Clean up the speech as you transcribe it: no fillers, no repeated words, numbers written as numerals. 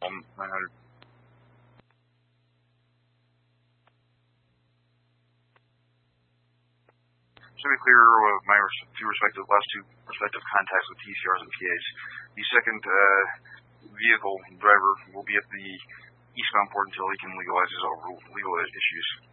900. To be clear, my last two respective contacts with TCRs and PAs. The second vehicle driver will be at the eastbound port until he can legalize his legal issues.